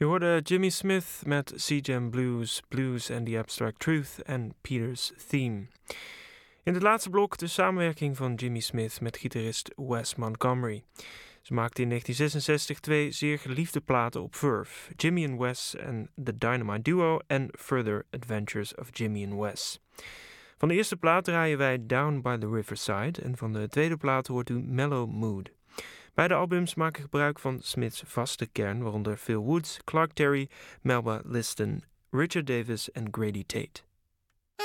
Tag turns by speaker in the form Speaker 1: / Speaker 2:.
Speaker 1: Je hoorde Jimmy Smith met C-Jam Blues, Blues and the Abstract Truth en Peter's Theme. In het laatste blok de samenwerking van Jimmy Smith met gitarist Wes Montgomery. Ze maakten in 1966 twee zeer geliefde platen op Verve, Jimmy and Wes and the Dynamite Duo en Further Adventures of Jimmy and Wes. Van de eerste plaat draaien wij Down by the Riverside en van de tweede plaat hoort u Mellow Mood. Beide albums maken gebruik van Smith's vaste kern, waaronder Phil Woods, Clark Terry, Melba Liston, Richard Davis en Grady Tate.